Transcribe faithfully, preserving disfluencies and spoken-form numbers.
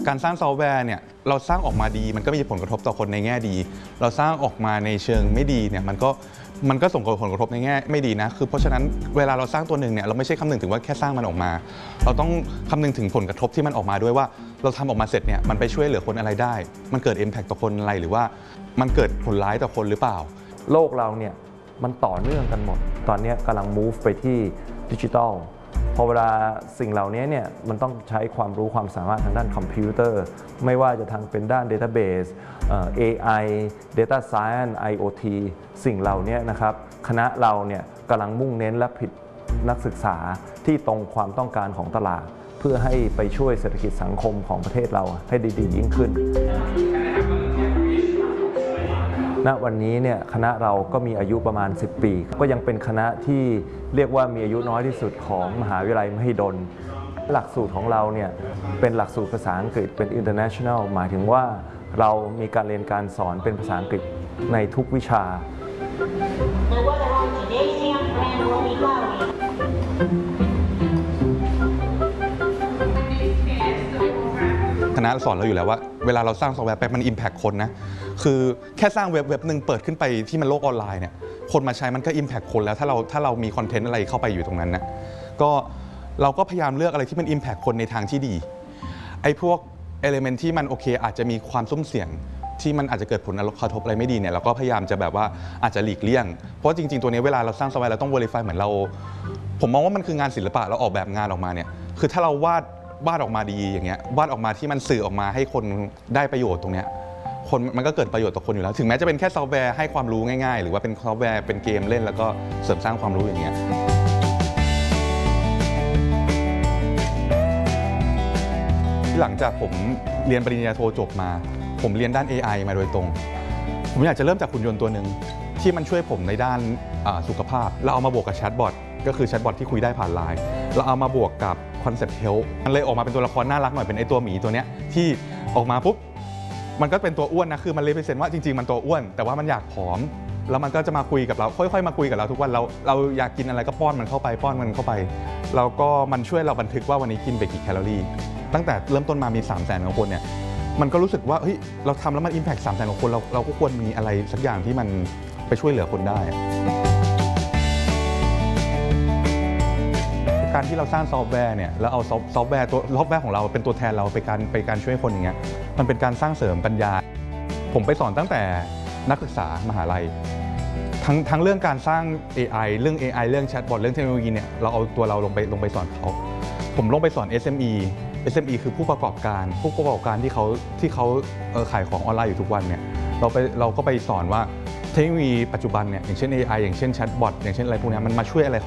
การสร้างซอฟต์แวร์เนี่ยเราสร้างออกมาดีมันก็มีผลกระทบต่อคนในแง่ดีเราสร้างออกมาในเชิงไม่ดีเนี่ยมันก็มันก็ส่งผลกระทบในแง่ไม่ดีนะคือเพราะฉะนั้นเวลาเราสร้างตัวหนึ่งเนี่ยเราไม่ใช่คำนึงถึงว่าแค่สร้างมันออกมาเราต้องคำนึงถึงผลกระทบที่มันออกมาด้วยว่าเราทำออกมาเสร็จเนี่ยมันไปช่วยเหลือคนอะไรได้มันเกิด impact ต่อคนอะไรหรือว่ามันเกิดผลร้ายต่อคนหรือเปล่าโลกเราเนี่ยมันต่อเนื่องกันหมดตอนนี้กำลัง move ไปที่ดิจิทัลพอเวลาสิ่งเหล่านี้เนี่ยมันต้องใช้ความรู้ความสามารถทางด้านคอมพิวเตอร์ไม่ว่าจะทางเป็นด้าน Database เอ่อ เอ ไอ Data Science ไอ โอ ที สิ่งเหล่านี้นะครับคณะเราเนี่ยกำลังมุ่งเน้นและผิดนักศึกษาที่ตรงความต้องการของตลาดเพื่อให้ไปช่วยเศรษฐกิจสังคมของประเทศเราให้ดีๆยิ่งขึ้นณวันนี้เนี่ยคณะเราก็มีอายุประมาณสิบปีก็ยังเป็นคณะที่เรียกว่ามีอายุน้อยที่สุดของมหาวิทยาลัยมหิดลหลักสูตรของเราเนี่ยเป็นหลักสูตรภาษาอังกฤษเป็น international หมายถึงว่าเรามีการเรียนการสอนเป็นภาษาอังกฤษในทุกวิชาคณะสอนเราอยู่แล้วว่าเวลาเราสร้างซอฟต์แวร์ไปมัน impact คนนะคือแค่สร้างเว็บเว็บหนึ่งเปิดขึ้นไปที่มันโลกออนไลน์เนี่ยคนมาใช้มันก็ impact คนแล้วถ้าเราถ้าเรามีคอนเทนต์อะไรเข้าไปอยู่ตรงนั้นนะก็เราก็พยายามเลือกอะไรที่มัน impact คนในทางที่ดีไอ้พวก element ที่มันโอเคอาจจะมีความสุ่มเสี่ยงที่มันอาจจะเกิดผลกระทบอะไรไม่ดีเนี่ยเราก็พยายามจะแบบว่าอาจจะหลีกเลี่ยงเพราะจริงๆตัวนี้เวลาเราสร้างซอฟต์แวร์เราต้อง verify เหมือนเราผมมองว่ามันคืองานศิลปะเราออกแบบงานออกมาเนี่ยคือถ้าเราวาดวาดออกมาดีอย่างเงี้ยวาดออกมาที่มันสื่อออกมาให้คนได้ประโยชน์ตรงเนี้ยคนมันก็เกิดประโยชน์ต่อคนอยู่แล้วถึงแม้จะเป็นแค่ซอฟต์แวร์ให้ความรู้ง่ายๆหรือว่าเป็นซอฟต์แวร์เป็นเกมเล่นแล้วก็เสริมสร้างความรู้อย่างเงี้ยหลังจากผมเรียนปริญญาโทจบมาผมเรียนด้าน เอ ไอ มาโดยตรงผมอยากจะเริ่มจากหุ่นยนต์ตัวหนึ่งที่มันช่วยผมในด้านสุขภาพเราเอามาบวกกับแชทบอทก็คือแชทบอทที่คุยได้ผ่านไลน์เราเอามาบวกกับคอนเซ็ปต์เฮลท์มันเลยออกมาเป็นตัวละครน่ารักหน่อยเป็นไอตัวหมีตัวเนี้ยที่ออกมาปุ๊บมันก็เป็นตัวอ้วนนะคือมันเลยเป็นเซนว่าจริงๆมันตัวอ้วนแต่ว่ามันอยากผอมแล้วมันก็จะมาคุยกับเราค่อยๆมาคุยกับเราทุกวันเราเราอยากกินอะไรก็ป้อนมันเข้าไปป้อนมันเข้าไปแล้วก็มันช่วยเราบันทึกว่าวันนี้กินไปกี่แคลอรี่ตั้งแต่เริ่มต้นมามีสามแสนกว่าคนเนี่ยมันก็รู้สึกว่าเฮ้ยเราทำแล้วมันอิมแพคสามแสนกว่าคนเราเราก็ควรมีอะไรสักอย่างที่มันไปช่วยเหลือคนได้การที่เราสร้างซอฟต์แวร์เนี่ยแล้วเอาซอฟต์แวร์ตัวซอฟต์แวร์ของเราเป็นตัวแทนเราไปการไปการช่วยคนอย่างเงี้ยมันเป็นการสร้างเสริมปัญญาผมไปสอนตั้งแต่นักศึกษามหาลัยทั้งทั้งเรื่องการสร้าง เอ ไอ เรื่อง เอ ไอ เรื่องแชทบอทเรื่องเทคโนโลยีเนี่ยเราเอาตัวเราลงไปลงไปสอนเขาผมลงไปสอน เอส เอ็ม อี เอส เอ็ม อี คือผู้ประกอบการผู้ประกอบการที่เขาที่เขาขายของออนไลน์อยู่ทุกวันเนี่ยเราไปเราก็ไปสอนว่าเทคโนโลยีปัจจุบันเนี่ยอย่างเช่น เอ ไอ อย่างเช่นแชทบอทอย่างเช่นอะไรพวกนี้มันมาช่วยอะไร